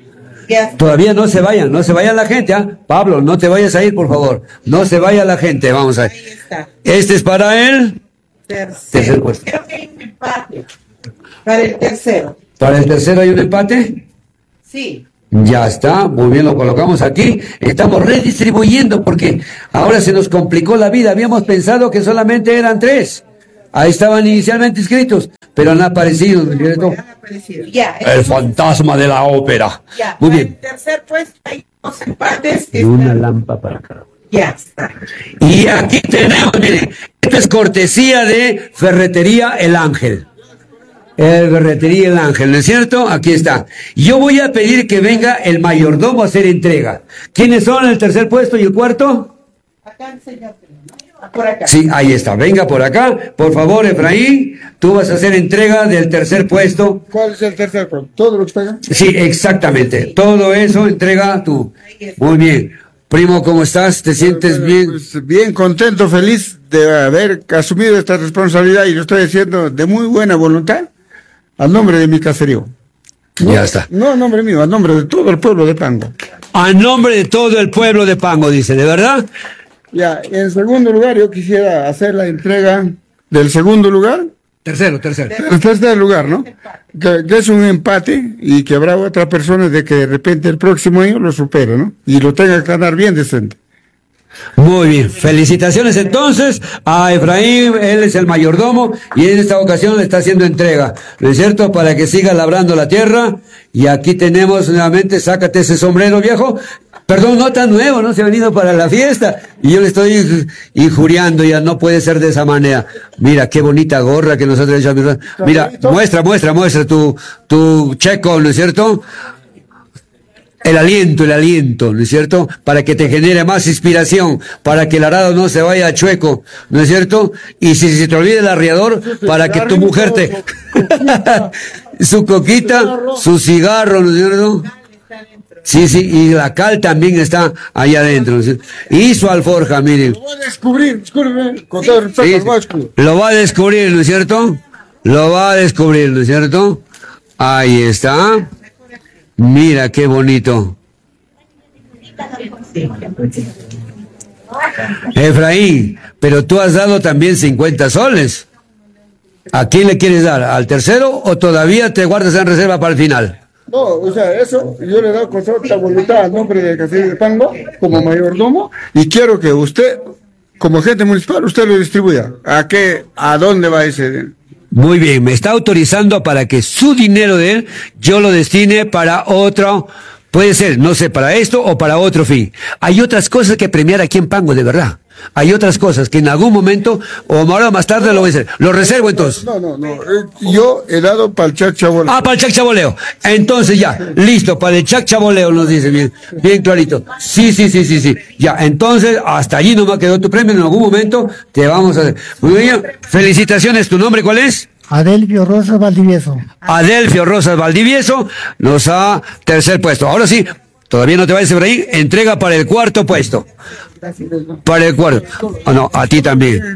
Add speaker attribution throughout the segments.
Speaker 1: Todavía no se vayan, no se vaya la gente, ¿ah? Pablo, no te vayas a ir, por favor. No se vaya la gente, vamos a ver.
Speaker 2: Ahí está.
Speaker 1: Este es para él. Tercer puesto.
Speaker 2: Creo que hay un empate. Para el tercero.
Speaker 1: ¿Para el tercero hay un empate?
Speaker 2: Sí.
Speaker 1: Ya está, muy bien, lo colocamos aquí. Estamos redistribuyendo porque ahora se nos complicó la vida. Habíamos pensado que solamente eran 3. Ahí estaban inicialmente inscritos, pero han aparecido, ¿no es cierto?
Speaker 2: Han aparecido. Ya.
Speaker 1: El fantasma de la ópera.
Speaker 2: Ya.
Speaker 1: Muy
Speaker 2: Para
Speaker 1: bien.
Speaker 2: el tercer puesto hay 2 empates.
Speaker 1: Y una lámpara para acá.
Speaker 2: Ya está.
Speaker 1: Y aquí tenemos, miren, esto es cortesía de Ferretería El Ángel. Ferretería El Ángel, ¿no es cierto? Aquí está. Yo voy a pedir que venga el mayordomo a hacer entrega. ¿Quiénes son el tercer puesto y el cuarto?
Speaker 2: Acá el señor. Por acá.
Speaker 1: Sí, ahí está. Venga por acá. Por favor, Efraín, tú vas a hacer entrega del tercer puesto.
Speaker 3: ¿Cuál es el tercer puesto? ¿Todo lo que pagan?
Speaker 1: Sí, exactamente. Todo eso entrega tú. Muy bien. Primo, ¿cómo estás? ¿Te sientes bien?
Speaker 3: Pues bien contento, feliz de haber asumido esta responsabilidad y lo estoy haciendo de muy buena voluntad al nombre de mi caserío.
Speaker 1: Ya está.
Speaker 3: No a nombre mío, a nombre de todo el pueblo de Pango.
Speaker 1: A nombre de todo el pueblo de Pango, dice, ¿de verdad?
Speaker 3: Ya, en segundo lugar, yo quisiera hacer la entrega del segundo lugar.
Speaker 1: Tercero.
Speaker 3: El tercer lugar, ¿no? Que es un empate y que habrá otra persona de que de repente el próximo año lo supere, ¿no? Y lo tenga que ganar bien decente.
Speaker 1: Muy bien, felicitaciones entonces a Efraín, él es el mayordomo y en esta ocasión le está haciendo entrega, ¿no es cierto? Para que siga labrando la tierra. Y aquí tenemos nuevamente, sácate ese sombrero viejo, perdón, no tan nuevo, no se ha venido para la fiesta y yo le estoy injuriando, ya no puede ser de esa manera. Mira qué bonita gorra que nosotros echamos. Mira, muestra tu checo, ¿no es cierto? El aliento, ¿no es cierto? Para que te genere más inspiración, para que el arado no se vaya chueco, ¿no es cierto? Y si se te olvida el arriador, para que tu mujer te... su coquita, su cigarro, ¿no es cierto? Sí, y la cal también está allá adentro, ¿no es cierto? Y su alforja, miren.
Speaker 3: Lo va a descubrir, discúlpeme, con todo respeto,
Speaker 1: Sí,
Speaker 3: lo va a descubrir.
Speaker 1: lo va a descubrir, ¿no es cierto? Lo va a descubrir, ¿no es cierto? Ahí está. Mira qué bonito. Efraín, pero tú has dado también 50 soles. ¿A quién le quieres dar? ¿Al tercero o todavía te guardas en reserva para el final?
Speaker 3: No, o sea, eso yo le he dado con toda voluntad al nombre de Caserío de Pango como mayordomo y quiero que usted, como agente municipal, usted lo distribuya. ¿A dónde va ese?
Speaker 1: Muy bien, me está autorizando para que su dinero de él yo lo destine para otro, puede ser, no sé, para esto o para otro fin. Hay otras cosas que premiar aquí en Pango, de verdad. Hay otras cosas que en algún momento, o ahora más tarde lo voy a hacer. Lo reservo entonces.
Speaker 3: No. Yo he dado para el chachaboleo.
Speaker 1: Ah, para el chachaboleo. Entonces ya, listo, para el chachaboleo nos dice bien clarito. Sí. Ya, entonces hasta allí no me quedó tu premio, en algún momento te vamos a hacer. Muy bien, felicitaciones, ¿tu nombre cuál es?
Speaker 4: Adelfio Rosas Valdivieso.
Speaker 1: Adelfio Rosas Valdivieso nos da tercer puesto. Ahora sí, todavía no te vayas por ahí, entrega para el cuarto puesto. Para el cuarto. Oh, no, a ti también.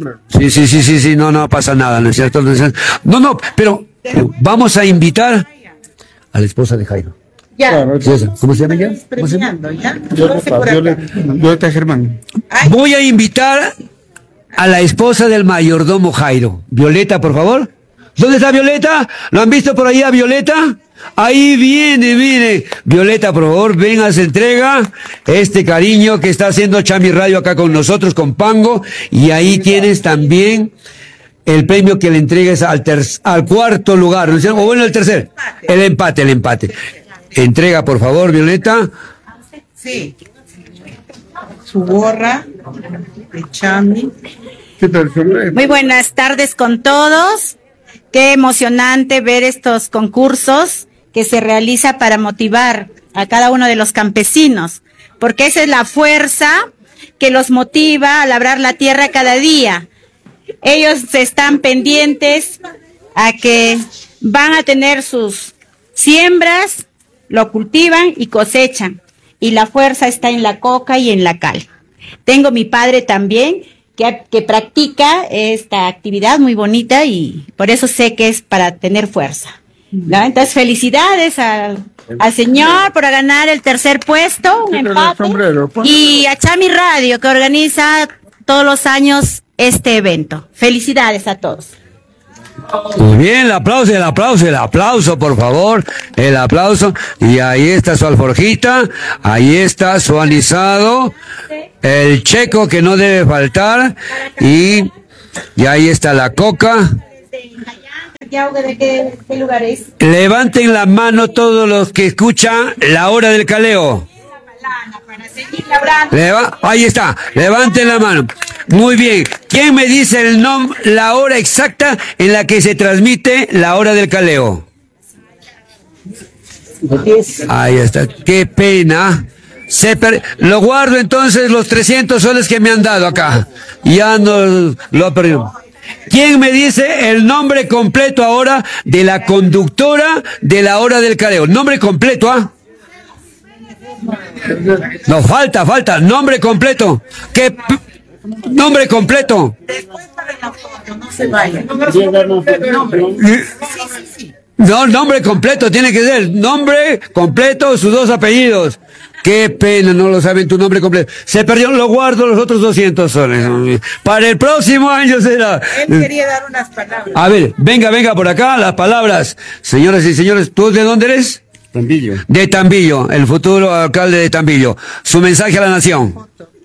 Speaker 1: Sí, no pasa nada, ¿no es cierto? No, pero vamos a invitar a la esposa de Jairo.
Speaker 2: Ya.
Speaker 1: ¿Cómo se llama ella?
Speaker 2: Premiando, ¿ya?
Speaker 3: Violeta Germán.
Speaker 1: Voy a invitar a la esposa del mayordomo Jairo. Violeta, por favor. ¿Dónde está Violeta? ¿Lo han visto por ahí a Violeta? Ahí viene. Violeta, por favor, ven a se entrega este cariño que está haciendo Chami Radio acá con nosotros, con Pango. Y ahí tienes también el premio que le entregues al cuarto lugar. O bueno, el tercer. El empate. Entrega, por favor, Violeta.
Speaker 2: Sí. Su gorra de Chami.
Speaker 5: Muy buenas tardes con todos. Qué emocionante ver estos concursos que se realiza para motivar a cada uno de los campesinos, porque esa es la fuerza que los motiva a labrar la tierra cada día. Ellos están pendientes a que van a tener sus siembras, lo cultivan y cosechan, y la fuerza está en la coca y en la cal. Tengo mi padre también, que practica esta actividad muy bonita y por eso sé que es para tener fuerza. ¿No? Entonces, felicidades al señor por ganar el tercer puesto, un empate, y a Chami Radio, que organiza todos los años este evento. Felicidades a todos.
Speaker 1: Muy bien, el aplauso, por favor, el aplauso. Y ahí está su alforjita, ahí está su anisado, el checo que no debe faltar, y ahí está la coca.
Speaker 5: ¿De qué lugar es?
Speaker 1: Levanten la mano todos los que escuchan La Hora del Caleo. Ahí está, levanten la mano. Muy bien. ¿Quién me dice la hora exacta en la que se transmite La Hora del Caleo? Ahí está. Qué pena. Lo guardo entonces los 300 soles que me han dado acá. Ya no lo perdí. ¿Quién me dice el nombre completo ahora de la conductora de La Hora del Caleo? Nombre completo, ¿ah? No, falta, nombre completo. ¿Qué? Nombre completo.
Speaker 2: Después para la foto, no se vayan.
Speaker 1: No, nombre completo, tiene que ser nombre completo, sus dos apellidos. Qué pena, no lo saben tu nombre completo. Se perdió, lo guardo los otros 200 soles. Para el próximo año será.
Speaker 2: Él quería dar unas palabras.
Speaker 1: A ver, venga por acá, las palabras. Señoras y señores, ¿tú de dónde eres?
Speaker 6: Tambillo.
Speaker 1: De Tambillo, el futuro alcalde de Tambillo. Su mensaje a la nación.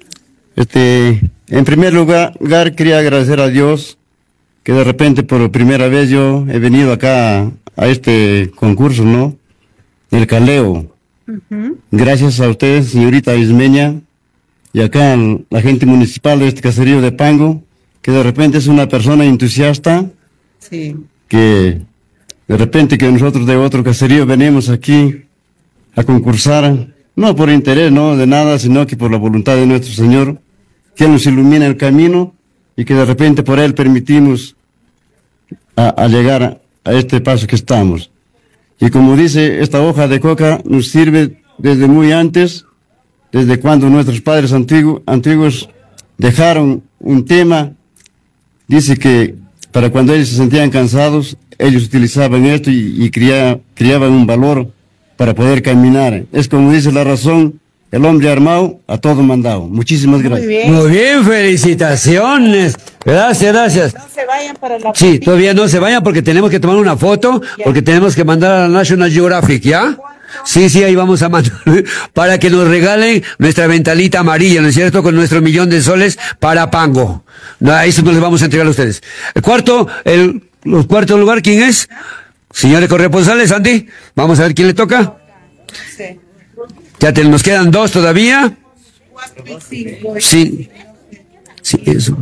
Speaker 6: En primer lugar, quería agradecer a Dios que de repente por primera vez yo he venido acá a este concurso, ¿no? El Caleo. Gracias a usted, señorita Ismeña, y acá la gente municipal de este caserío de Pango, que de repente es una persona entusiasta,
Speaker 2: sí,
Speaker 6: que de repente que nosotros de otro caserío venimos aquí a concursar, no por interés, no de nada, sino que por la voluntad de nuestro Señor, que nos ilumina el camino y que de repente por Él permitimos a llegar a este paso que estamos. Y como dice, esta hoja de coca nos sirve desde muy antes, desde cuando nuestros padres antiguos dejaron un tema. Dice que para cuando ellos se sentían cansados, ellos utilizaban esto y criaban un valor para poder caminar. Es como dice la razón, el hombre armado a todo mandado. Muchísimas gracias.
Speaker 1: Muy bien, felicitaciones. Gracias.
Speaker 2: No se vayan para la
Speaker 1: Sí, todavía no se vayan porque tenemos que tomar una foto, porque tenemos que mandar a la National Geographic, ¿ya? Sí, ahí vamos a mandar para que nos regalen nuestra ventanita amarilla, ¿no es cierto? Con nuestro 1.000.000 de soles para Pango. No, eso nos lo vamos a entregar a ustedes. El cuarto lugar, ¿quién es? Señores corresponsales, Sandy, vamos a ver quién le toca.
Speaker 2: Sí.
Speaker 1: Ya nos quedan 2 todavía.
Speaker 2: 4 y 5.
Speaker 1: Sí, eso.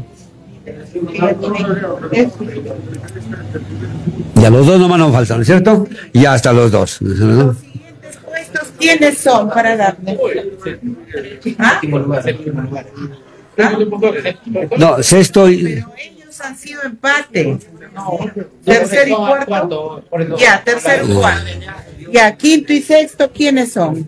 Speaker 1: Ya los 2 nomás nos faltan, ¿no es cierto? Ya hasta los 2.
Speaker 2: Los siguientes puestos, ¿quiénes son para darle? ¿Ah?
Speaker 1: No, sexto y...
Speaker 2: Pero ellos han sido empate. Tercero y cuarto. Ya, tercero y cuarto. Ya, quinto y sexto, ¿quiénes son?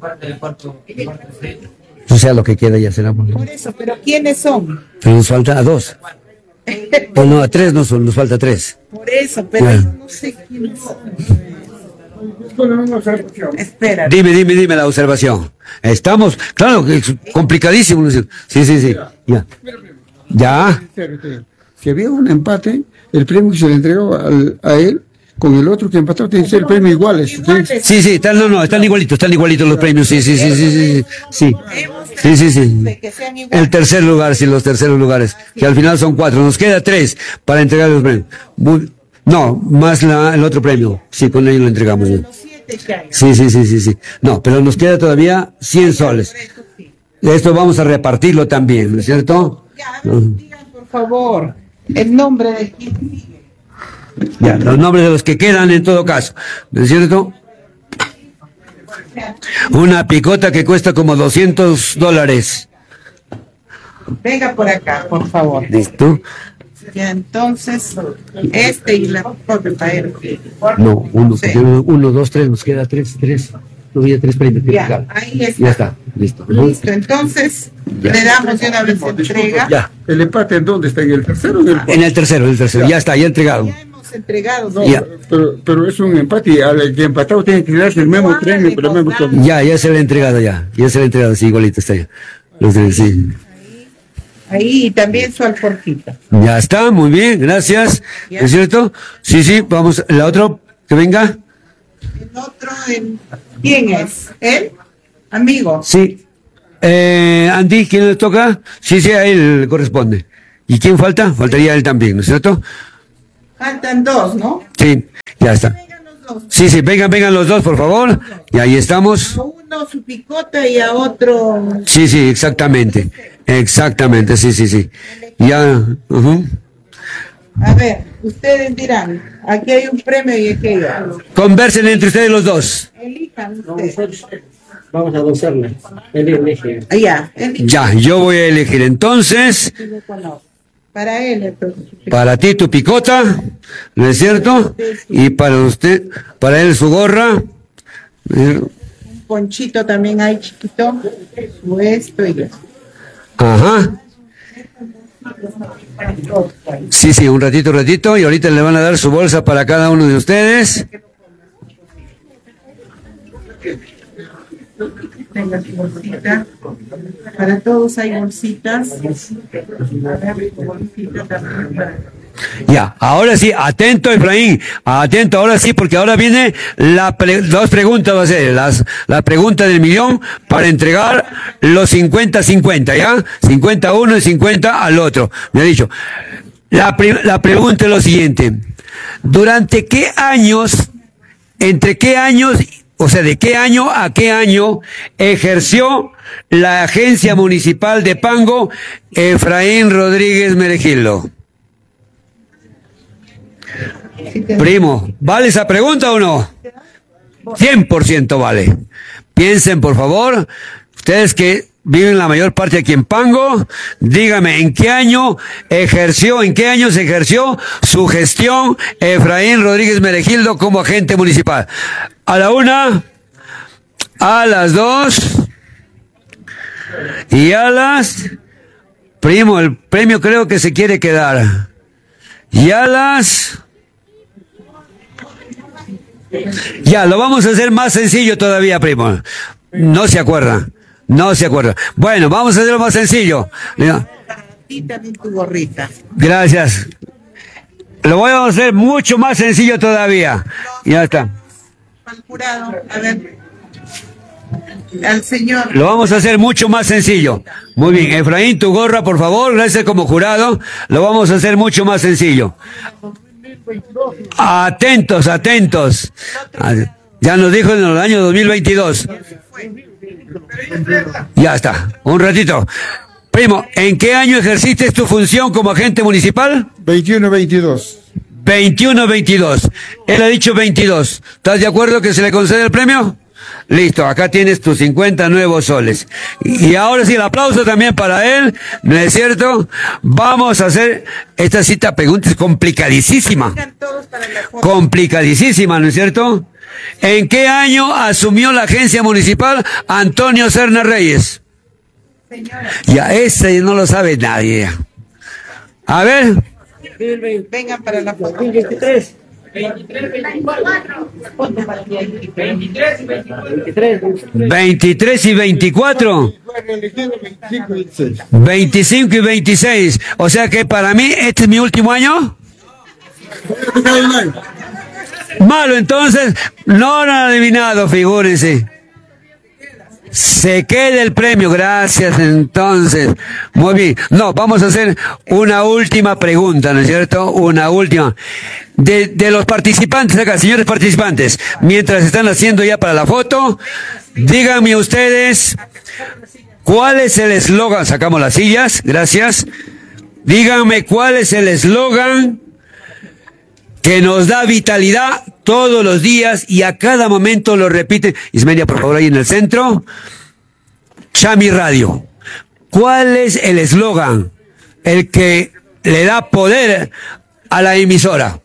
Speaker 1: O sea, lo que queda ya será.
Speaker 2: Por eso, pero ¿quiénes son?
Speaker 1: Pero nos falta a 2. O no, a 3 no son, nos falta 3.
Speaker 2: Por eso, pero yo no sé quiénes son. Espera.
Speaker 1: Dime la observación. Estamos, claro, que es complicadísimo. Sí. Ya.
Speaker 3: Si había un empate, el premio que se le entregó a él, con el otro que empató, tiene que ser el premio iguales.
Speaker 1: Sí, están igualitos los premios, sí. El tercer lugar, sí, los terceros lugares, que al final son 4, nos queda 3 para entregar los premios. No, más el otro premio, sí, con ello lo entregamos. Sí. No, pero nos queda todavía 100 soles. Esto vamos a repartirlo también, ¿no es cierto?
Speaker 2: Digan, por favor, el nombre de quien sigue.
Speaker 1: Ya, los nombres de los que quedan en todo caso, ¿no es cierto? Una picota que cuesta como $200.
Speaker 2: Venga por acá, por favor.
Speaker 1: ¿Listo?
Speaker 2: Ya, entonces, y la foto para él.
Speaker 1: No, 1,
Speaker 2: Sí.
Speaker 1: 2, 3, nos queda 3. Todavía 3 premios.
Speaker 2: Ya, ahí está.
Speaker 1: Ya está, listo.
Speaker 2: Listo, entonces, le damos de una vez entrega.
Speaker 1: Ya.
Speaker 3: ¿El empate en dónde está? ¿En el tercero o en el cuarto?
Speaker 1: En el tercero, ya está, ya entregado.
Speaker 2: Ya hemos hemos entregado.
Speaker 3: No,
Speaker 1: Ya.
Speaker 3: pero es un empate y al que empatado tiene que darse el mismo premio, pero el mismo todo.
Speaker 1: Ya se le ha entregado ya se le ha entregado, sí, igualito está ya. Sí.
Speaker 2: Ahí, y también su alforjita.
Speaker 1: Ya está, muy bien, gracias.
Speaker 2: Ya.
Speaker 1: ¿Es cierto? Sí, vamos, la otra, que venga.
Speaker 2: El otro, ¿quién es? ¿Él? Amigo.
Speaker 1: Sí. Andy, ¿quién le toca? Sí, a él le corresponde. ¿Y quién falta? Faltaría él también, ¿no es cierto?
Speaker 2: Faltan dos, ¿no?
Speaker 1: Sí, ya está.
Speaker 2: Vengan los dos.
Speaker 1: Sí, vengan los dos, por favor. Y ahí estamos.
Speaker 2: A uno su picota y a otro.
Speaker 1: Sí, exactamente. Exactamente, sí. Ya,
Speaker 2: A ver, ustedes dirán, aquí hay un premio y aquí hay otro.
Speaker 1: Conversen entre ustedes los dos.
Speaker 2: Elijan ustedes.
Speaker 7: Vamos a gozarla. Él elige.
Speaker 2: Ya, elijan.
Speaker 1: Ya, yo voy a elegir entonces,
Speaker 2: Para él, entonces.
Speaker 1: para ti tu picota, ¿no es cierto? Y para usted, para él su gorra.
Speaker 2: Un ponchito también hay chiquito. Su esto y esto.
Speaker 1: Ajá. Sí, un ratito, y ahorita le van a dar su bolsa para cada uno de ustedes.
Speaker 2: Tenga su bolsita. Para todos hay bolsitas. A ver, tu bolsita también para...
Speaker 1: Ya, ahora sí, atento Efraín, atento, ahora sí, porque ahora viene dos preguntas, va a ser la pregunta del millón para entregar los 50-50, ¿ya? 50 a uno y 50 al otro, me ha dicho. La pregunta es lo siguiente, ¿durante qué años, entre qué años, o sea, de qué año a qué año ejerció la agencia municipal de Pango Efraín Rodríguez Meregildo? Primo, ¿vale esa pregunta o no? 100% vale. Piensen, por favor, ustedes que viven la mayor parte aquí en Pango, dígame, ¿en qué años se ejerció su gestión Efraín Rodríguez Meregildo como agente municipal? A la 1, a las 2 y a las... Primo, el premio creo que se quiere quedar. Y a las... Ya, lo vamos a hacer más sencillo todavía, primo. No se acuerda. Bueno, vamos a hacerlo más sencillo.
Speaker 2: Y también tu gorrita.
Speaker 1: Gracias. Lo voy a hacer mucho más sencillo todavía. Ya está.
Speaker 2: Al jurado, a ver. Al señor.
Speaker 1: Lo vamos a hacer mucho más sencillo. Muy bien, Efraín, tu gorra, por favor, gracias como jurado. Lo vamos a hacer mucho más sencillo. Atentos. Ya nos dijo en el año 2022. Ya está, un ratito. Primo, ¿en qué año ejerciste tu función como agente municipal?
Speaker 3: 21-22.
Speaker 1: 21-22. Él ha dicho 22. ¿Estás de acuerdo que se le concede el premio? Listo, acá tienes tus 50 nuevos soles. Y ahora sí, el aplauso también para él, ¿no es cierto? Vamos a hacer esta cita pregunta, es complicadísima. Complicadísima, ¿no es cierto? ¿En qué año asumió la agencia municipal Antonio Serna Reyes? Ya, ese no lo sabe nadie. A ver.
Speaker 2: Vengan para la foto.
Speaker 7: 23.
Speaker 1: 23 y 24. 25 y 26. O sea que para mí este es mi último año. Malo, entonces no lo han adivinado, figúrense. Se queda el premio, gracias entonces. Muy bien. No, vamos a hacer una última pregunta, ¿no es cierto? Una última. De los participantes acá, señores participantes, mientras están haciendo ya para la foto, díganme ustedes, ¿cuál es el eslogan? Sacamos las sillas, gracias. Díganme cuál es el eslogan que nos da vitalidad todos los días y a cada momento lo repite. Ismelia, por favor, ahí en el centro. Chami Radio. ¿Cuál es el eslogan? El que le da poder a la emisora.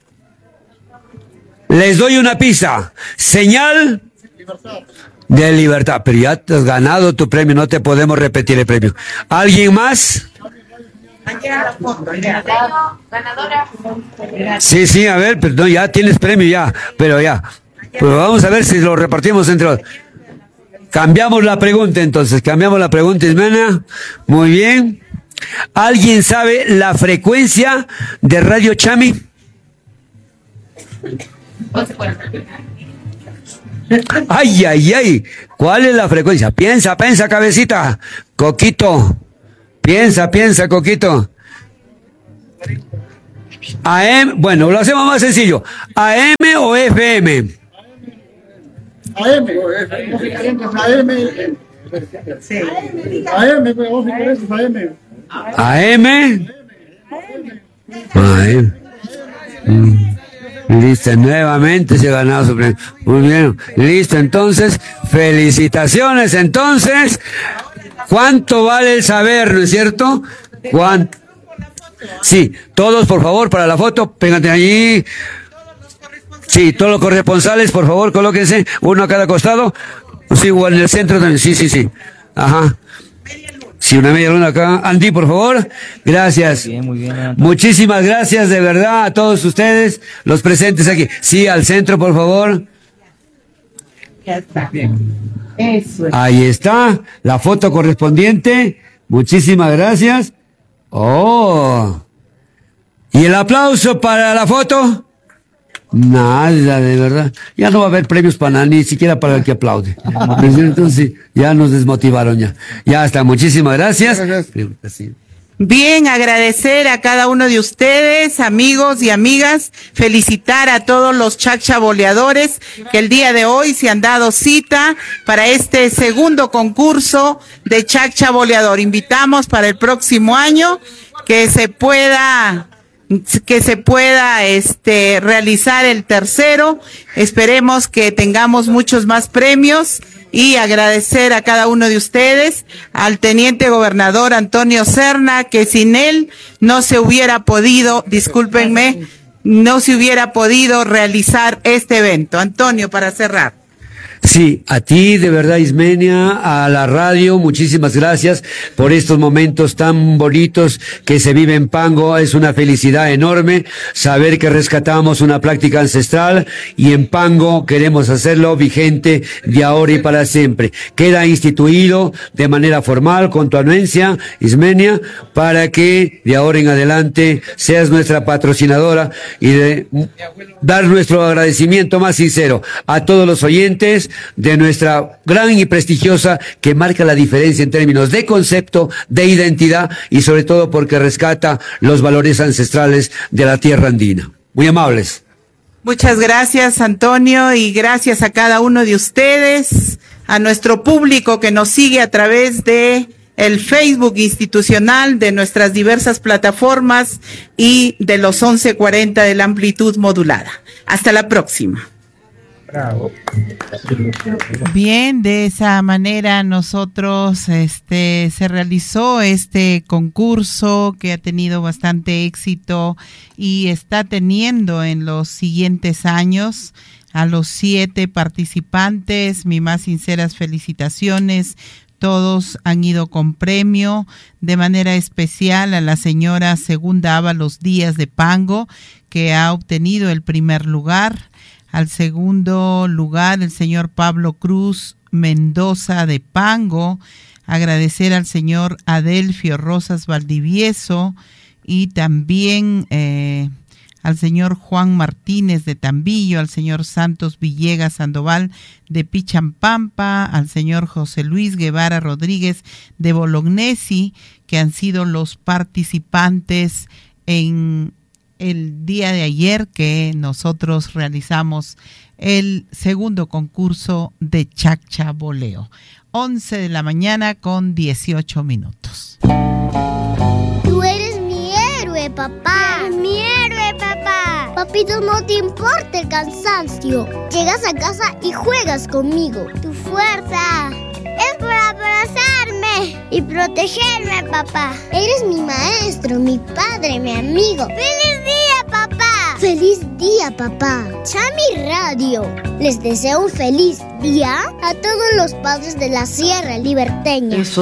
Speaker 1: Les doy una pista. Señal de libertad. Pero ya te has ganado tu premio, no te podemos repetir el premio. ¿Alguien más? Sí, a ver, perdón, ya tienes premio ya, pero ya. Pero vamos a ver si lo repartimos entre otros. Cambiamos la pregunta entonces, Ismena. Muy bien. ¿Alguien sabe la frecuencia de Radio Chami?
Speaker 8: 11:40.
Speaker 1: Ay. ¿Cuál es la frecuencia? Piensa, cabecita. Coquito. Piensa, Coquito. AM, bueno, lo hacemos más sencillo. ¿AM o FM?
Speaker 3: AM, voz diferentes AM. Sí. AM, voz diferentes AM.
Speaker 1: AM. Listo, nuevamente se ha ganado su premio. Muy bien, listo, entonces, felicitaciones, entonces. ¿Cuánto vale el saber, no es cierto? ¿Cuánto? Sí, todos por favor para la foto, pégate allí. Sí, todos los corresponsales, por favor, colóquense, uno a cada costado. Sí, o en el centro también, sí. Ajá. Sí, una media luna acá. Andy, por favor. Gracias.
Speaker 9: Muy bien.
Speaker 1: Muchísimas gracias, de verdad, a todos ustedes, los presentes aquí. Sí, al centro, por favor.
Speaker 2: Ya está. Eso es.
Speaker 1: Ahí está, la foto correspondiente. Muchísimas gracias. Oh. ¿Y el aplauso para la foto? Nada, de verdad. Ya no va a haber premios para nada, ni siquiera para el que aplaude. Entonces, ya nos desmotivaron ya. Ya está, muchísimas gracias.
Speaker 2: Bien, agradecer a cada uno de ustedes, amigos y amigas, felicitar a todos los chacchaboleadores que el día de hoy se han dado cita para este segundo concurso de chacchaboleador. Invitamos para el próximo año que se pueda realizar el tercero. Esperemos que tengamos muchos más premios y agradecer a cada uno de ustedes, al teniente gobernador Antonio Serna, que sin él no se hubiera podido, no se hubiera podido realizar este evento. Antonio, para cerrar.
Speaker 1: Sí, a ti de verdad, Ismenia, a la radio, muchísimas gracias por estos momentos tan bonitos que se vive en Pango. Es una felicidad enorme saber que rescatamos una práctica ancestral y en Pango queremos hacerlo vigente de ahora y para siempre. Queda instituido de manera formal con tu anuencia, Ismenia, para que de ahora en adelante seas nuestra patrocinadora y de dar nuestro agradecimiento más sincero a todos los oyentes de nuestra gran y prestigiosa, que marca la diferencia en términos de concepto, de identidad y sobre todo porque rescata los valores ancestrales de la tierra andina. Muy amables.
Speaker 2: Muchas gracias, Antonio, y gracias a cada uno de ustedes, a nuestro público que nos sigue a través de el Facebook institucional, de nuestras diversas plataformas y de los 1140 de la amplitud modulada. Hasta la próxima.
Speaker 3: Bravo.
Speaker 2: Bien, de esa manera nosotros se realizó este concurso que ha tenido bastante éxito y está teniendo en los siguientes años. A los 7 participantes, mis más sinceras felicitaciones. Todos han ido con premio, de manera especial a la señora Segunda Ábalos Díaz de Pango, que ha obtenido el primer lugar. Al segundo lugar, el señor Pablo Cruz Mendoza de Pango. Agradecer al señor Adelfio Rosas Valdivieso y también al señor Juan Martínez de Tambillo, al señor Santos Villegas Sandoval de Pichampampa, al señor José Luis Guevara Rodríguez de Bolognesi, que han sido los participantes en el día de ayer que nosotros realizamos el segundo concurso de chacchaboleo. 11 de la mañana con 18 minutos.
Speaker 10: Tú eres mi héroe, papá. Eres mi héroe, papá. Papito, no te importa el cansancio. Llegas a casa y juegas conmigo. Tu fuerza es para abrazarme y protegerme, papá. Eres mi maestro, mi padre, mi amigo. ¡Feliz día, papá! ¡Feliz día, papá! Chami Radio les deseo un feliz día a todos los padres de la Sierra Liberteña.